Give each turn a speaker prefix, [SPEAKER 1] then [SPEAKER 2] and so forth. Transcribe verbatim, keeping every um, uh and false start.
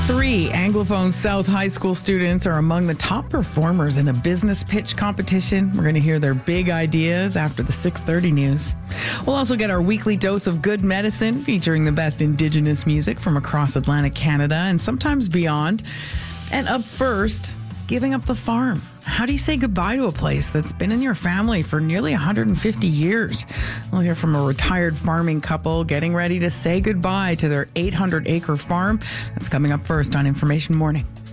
[SPEAKER 1] Three Anglophone South High School students are among the top performers in a business pitch competition. We're going to hear their big ideas after the six thirty news. We'll also get our weekly dose of good medicine, featuring the best Indigenous music from across Atlantic Canada and sometimes beyond. And up first, giving up the farm. How do you say goodbye to a place that's been in your family for nearly one hundred fifty years? We'll hear from a retired farming couple getting ready to say goodbye to their eight hundred acre farm. That's coming up first on Information Morning.